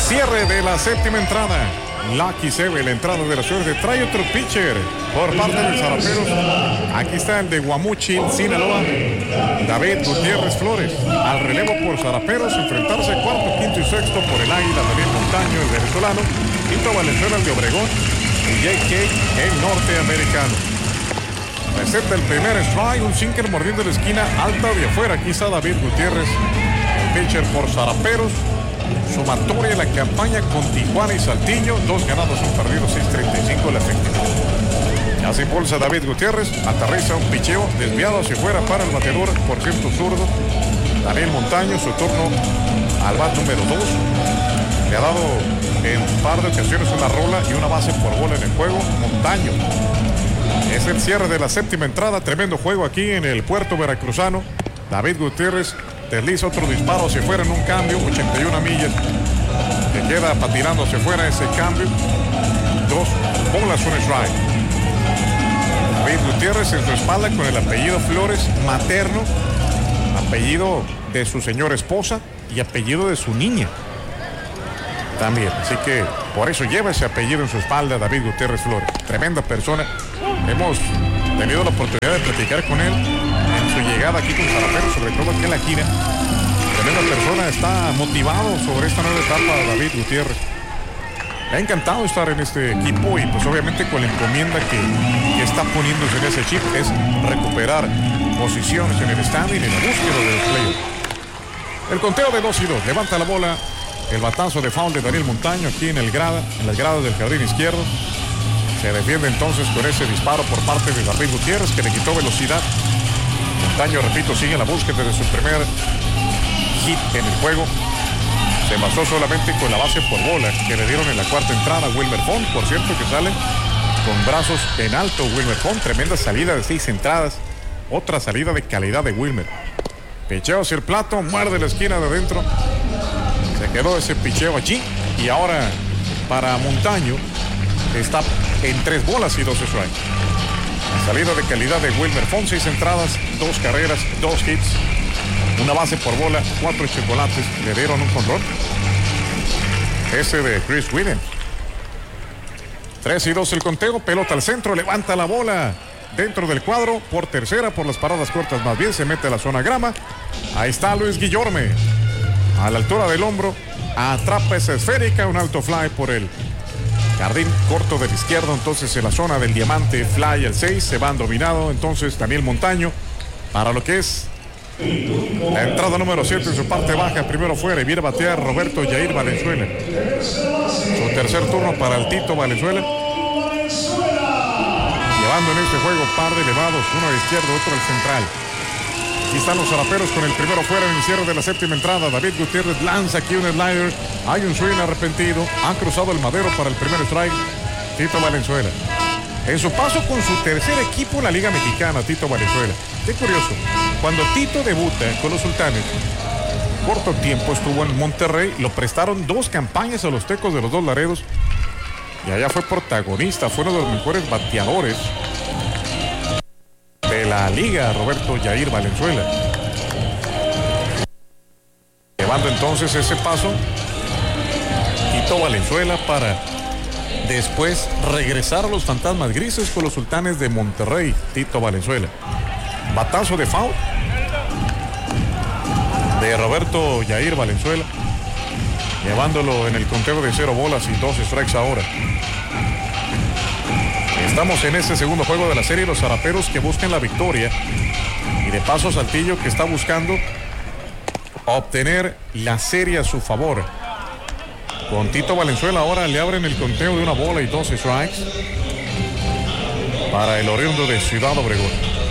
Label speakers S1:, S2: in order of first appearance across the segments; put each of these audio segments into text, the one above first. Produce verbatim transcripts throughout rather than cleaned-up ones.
S1: Cierre de la séptima entrada. Lucky Seve, la entrada de la suerte. Trae otro pitcher por parte de Zaraperos. Aquí está el de Guamuchil, Sinaloa, David Gutiérrez Flores. Al relevo por Zaraperos, enfrentarse cuarto, quinto y sexto por el Águila, Daniel Montaño, el venezolano. Quinto Valenzuela, el de Obregón. Y J K, el norteamericano. Receta el primer strike, un sinker mordiendo la esquina alta de afuera. Aquí está David Gutiérrez, el pitcher por Zaraperos. Sumatoria de la campaña con Tijuana y Saltillo. Dos ganados, un perdido, seis treinta y cinco la efectividad. Ya se impulsa David Gutiérrez. Aterriza un picheo desviado hacia afuera para el bateador, por cierto zurdo, Daniel Montaño. Su turno al bat número dos. Le ha dado en un par de ocasiones una rola y una base por bola en el juego. Montaño. Es el cierre de la séptima entrada. Tremendo juego aquí en el puerto veracruzano. David Gutiérrez desliza otro disparo hacia afuera en un cambio, ochenta y una millas. Que queda patinando hacia afuera ese cambio. Dos bolas, un strike. David Gutiérrez en su espalda con el apellido Flores materno, apellido de su señora esposa y apellido de su niña también. Así que por eso lleva ese apellido en su espalda, David Gutiérrez Flores. Tremenda persona. Hemos tenido la oportunidad de platicar con él en su llegada aquí con Zaraperos, sobre todo aquí en la gira. Tremenda persona, está motivado sobre esta nueva etapa David Gutiérrez. Me ha encantado estar en este equipo y pues obviamente con la encomienda que, que está poniéndose en ese chip es recuperar posiciones en el standing y en la búsqueda de los playoffs. El conteo de dos y dos, levanta la bola, el batazo de foul de Daniel Montaño aquí en el grada, en las gradas del jardín izquierdo. Se defiende entonces con ese disparo por parte de David Gutiérrez, que le quitó velocidad. Montaño, repito, sigue la búsqueda de su primer hit en el juego. Se basó solamente con la base por bola que le dieron en la cuarta entrada a Wilmer Font. Por cierto, que sale con brazos en alto Wilmer Font. Tremenda salida de seis entradas. Otra salida de calidad de Wilmer. Picheo hacia el plato, muerde la esquina de adentro. Se quedó ese picheo allí. Y ahora para Montaño está en tres bolas y dos strikes. La salida de calidad de Wilmer Font, seis entradas, dos carreras, dos hits, una base por bola, cuatro chocolates. Le dieron un jonrón. Ese de Chris Williams. tres y dos el conteo, pelota al centro, levanta la bola dentro del cuadro, por tercera, por las paradas cortas más bien, se mete a la zona grama. Ahí está Luis Guillorme, a la altura del hombro, atrapa esa esférica, un alto fly por el jardín corto del izquierdo. Entonces en la zona del diamante, fly al seis, se van dominado entonces Daniel Montaño para lo que es la entrada número siete en su parte baja. Primero fuera y viene a batear Roberto Yair Valenzuela. Su tercer turno para el Tito Valenzuela, llevando en este juego par de elevados, uno al izquierdo, otro al central. Aquí están los Zaraperos con el primero fuera en el cierre de la séptima entrada. David Gutiérrez lanza aquí un slider. Hay un swing arrepentido. Han cruzado el madero para el primer strike. Tito Valenzuela. En su paso con su tercer equipo en la Liga Mexicana, Tito Valenzuela. Qué curioso. Cuando Tito debuta con los Sultanes, corto tiempo estuvo en Monterrey. Lo prestaron dos campañas a los Tecos de los Dos Laredos. Y allá fue protagonista. Fue uno de los mejores bateadores de la liga, Roberto Yair Valenzuela. Llevando entonces ese paso Tito Valenzuela para después regresar a los Fantasmas Grises con los Sultanes de Monterrey. Tito Valenzuela, batazo de foul de Roberto Yair Valenzuela, llevándolo en el conteo de cero bolas y dos strikes ahora. Estamos en este segundo juego de la serie, los Zaraperos que buscan la victoria y de paso Saltillo que está buscando obtener la serie a su favor. Con Tito Valenzuela ahora le abren el conteo de una bola y dos strikes para el oriundo de Ciudad Obregón.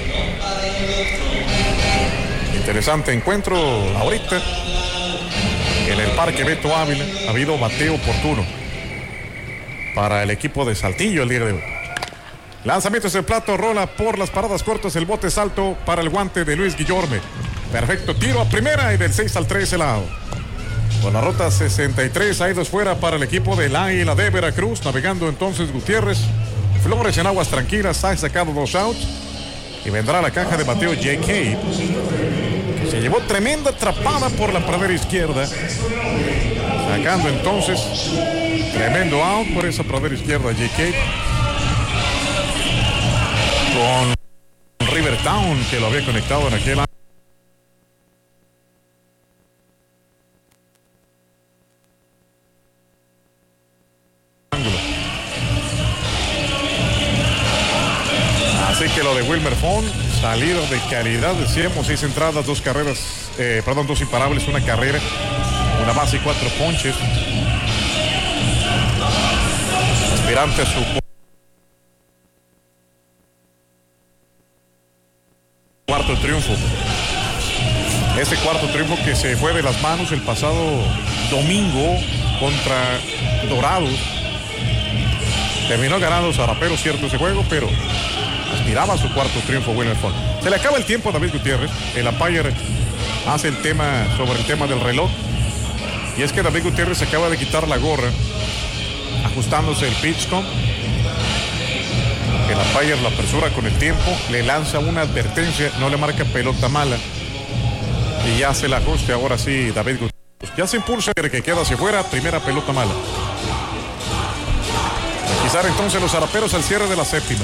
S1: Interesante encuentro ahorita en el Parque Beto Ávila. Ha habido bateo oportuno para el equipo de Saltillo el día de hoy. Lanzamientos de plato, rola por las paradas cortas, el bote salto para el guante de Luis Guillorme. Perfecto tiro a primera y del seis al tres el lado. Con la ruta sesenta y tres hay dos fuera para el equipo del Águila de Veracruz. Navegando entonces Gutiérrez. Flores en aguas tranquilas, ha sacado dos outs. Y vendrá la caja de bateo J K, que se llevó tremenda atrapada por la pradera izquierda. Sacando entonces tremendo out por esa pradera izquierda J K. Con Rivertown, que lo había conectado en aquel ángulo. Así que lo de Wilmer Font, salido de calidad, decíamos, seis entradas, dos carreras, eh, perdón, dos imparables, una carrera, una base y cuatro ponches. Aspirante a su cuarto triunfo. Este cuarto triunfo que se fue de las manos el pasado domingo contra Dorados. Terminó ganando Zaraperos, cierto, ese juego, pero aspiraba a su cuarto triunfo Wilmer Font. Se le acaba el tiempo a David Gutiérrez. El umpire hace el tema sobre el tema del reloj. Y es que David Gutiérrez se acaba de quitar la gorra, ajustándose el pitch comp. El umpire la apresura con el tiempo, le lanza una advertencia, no le marca pelota mala. Y ya hace el ajuste, ahora sí, David Gutiérrez. Ya se impulsa, que queda hacia afuera, primera pelota mala. Quizás entonces los Zaraperos al cierre de la séptima.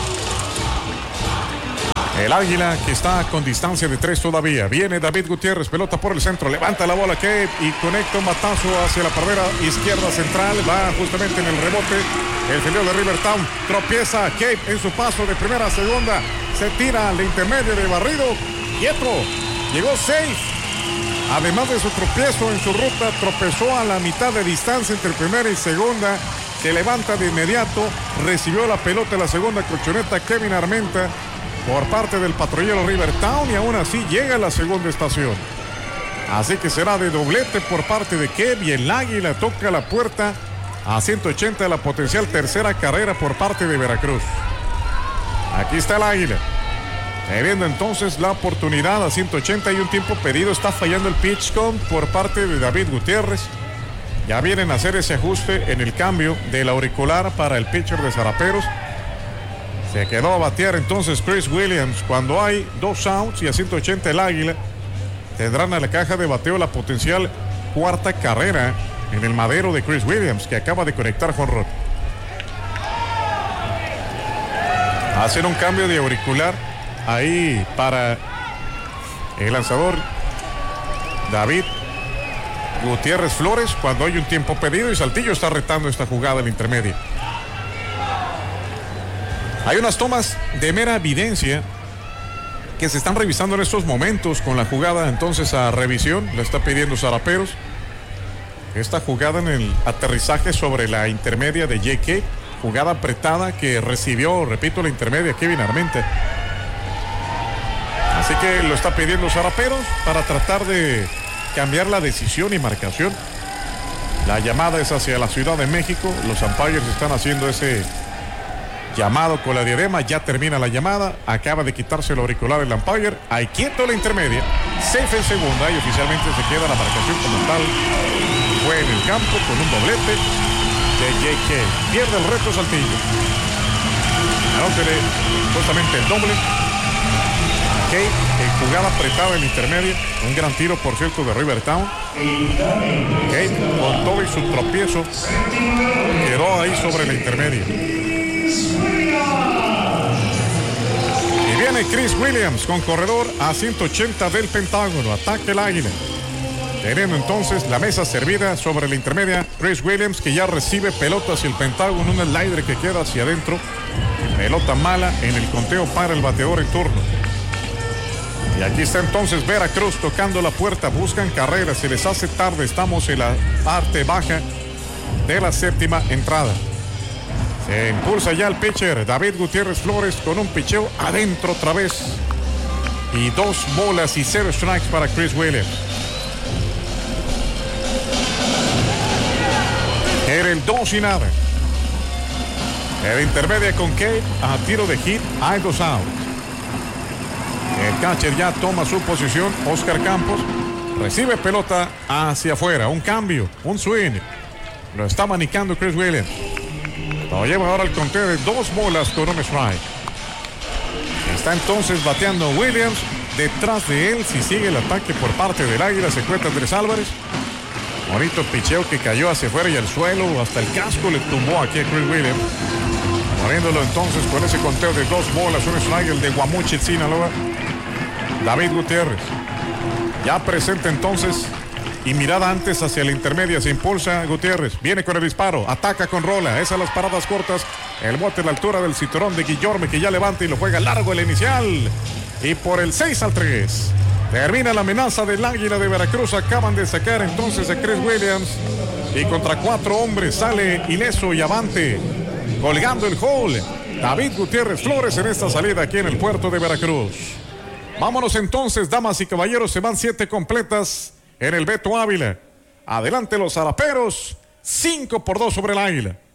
S1: El Águila que está con distancia de tres todavía. Viene David Gutiérrez, pelota por el centro, levanta la bola Cape y conecta un batazo hacia la pradera izquierda central. Va justamente en el rebote el filial de Rivertown. Tropieza Cape en su paso de primera a segunda. Se tira al intermedio de barrido. Quieto, llegó safe. Además de su tropiezo en su ruta, tropezó a la mitad de distancia entre primera y segunda. Se levanta de inmediato, recibió la pelota en la segunda colchoneta Kevin Armenta por parte del patrullero Rivertown y aún así llega a la segunda estación. Así que será de doblete por parte de Kev y el Águila toca la puerta a ciento ochenta de la potencial tercera carrera por parte de Veracruz. Aquí está el Águila, teniendo entonces la oportunidad a ciento ochenta y un tiempo pedido. Está fallando el pitch count por parte de David Gutiérrez. Ya vienen a hacer ese ajuste en el cambio del auricular para el pitcher de Zaraperos. Se quedó a batear entonces Chris Williams cuando hay dos outs y a ciento ochenta el Águila. Tendrán a la caja de bateo la potencial cuarta carrera en el madero de Chris Williams, que acaba de conectar jonrón. Hacen un cambio de auricular ahí para el lanzador David Gutiérrez Flores cuando hay un tiempo pedido y Saltillo está retando esta jugada en la intermedia. Hay unas tomas de mera evidencia que se están revisando en estos momentos con la jugada entonces a revisión. La está pidiendo Zaraperos. Esta jugada en el aterrizaje sobre la intermedia de J K. Jugada apretada que recibió, repito, la intermedia Kevin Armenta. Así que lo está pidiendo Zaraperos para tratar de cambiar la decisión y marcación. La llamada es hacia la Ciudad de México. Los umpires están haciendo ese llamado con la diadema. Ya termina la llamada. Acaba de quitarse el auricular el umpire. Ahí quieto la intermedia. Safe en segunda y oficialmente se queda la marcación como tal. Fue en el campo con un doblete de J K. Pierde el reto Saltillo. Anótele justamente el doble. J K en jugada apretada en la intermedia. Un gran tiro, por cierto, de Rivertown. J K con todo y su tropiezo quedó ahí sobre la intermedia. Y viene Chris Williams con corredor a ciento ochenta del Pentágono. Ataque el Águila. Teniendo entonces la mesa servida sobre la intermedia. Chris Williams que ya recibe pelota hacia el Pentágono. Un slider que queda hacia adentro. Pelota mala en el conteo para el bateador en turno. Y aquí está entonces Veracruz tocando la puerta. Buscan carreras. Se les hace tarde. Estamos en la parte baja de la séptima entrada. Se impulsa ya el pitcher David Gutiérrez Flores con un picheo adentro otra vez. Y dos bolas y cero strikes para Chris Williams. Era el dos y nada. El intermedia con Kate a tiro de hit. Hay dos outs. El catcher ya toma su posición. Oscar Campos recibe pelota hacia afuera. Un cambio, un swing. Lo está manicando Chris Williams. Lo lleva ahora al conteo de dos bolas con un strike. Está entonces bateando Williams. Detrás de él, si sigue el ataque por parte del Águila, se cuenta Andrés Álvarez. Bonito picheo que cayó hacia afuera y al suelo, hasta el casco le tumbó aquí a Chris Williams. Poniéndolo entonces con ese conteo de dos bolas, un strike, el de Guamuchil, Sinaloa. David Gutiérrez. Ya presente entonces. Y mirada antes hacia la intermedia, se impulsa Gutiérrez. Viene con el disparo, ataca con rola. Esas las paradas cortas. El bote a la altura del cinturón de Guillorme, que ya levanta y lo juega largo el inicial. Y por el seis al tres. Termina la amenaza del Águila de Veracruz. Acaban de sacar entonces a Chris Williams. Y contra cuatro hombres sale ileso y avante. Colgando el hole. David Gutiérrez Flores en esta salida aquí en el puerto de Veracruz. Vámonos entonces, damas y caballeros. Se van siete completas en el Beto Ávila. Adelante los zaraperos. cinco por dos sobre el Águila.